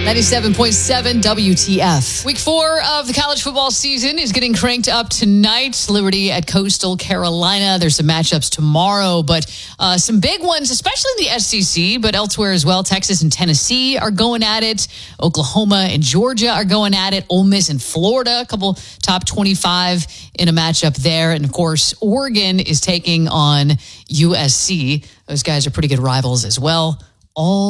97.7 WTF. Week 4 of the college football season is getting cranked up tonight. Liberty at Coastal Carolina. There's some matchups tomorrow, but some big ones, especially in the SEC, but elsewhere as well. Texas and Tennessee are going at it. Oklahoma and Georgia are going at it. Ole Miss and Florida, a couple top 25 in a matchup there. And, of course, Oregon is taking on USC. Those guys are pretty good rivals as well. All